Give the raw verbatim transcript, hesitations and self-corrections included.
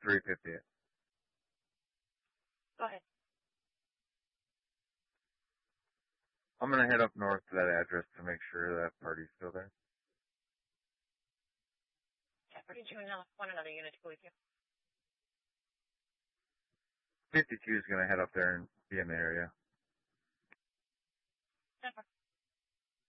three fifty. Go ahead. I'm going to head up north to that address to make sure that party's still there. Yeah, did you want another unit to go with you? fifty-two is going to head up there and be in the area.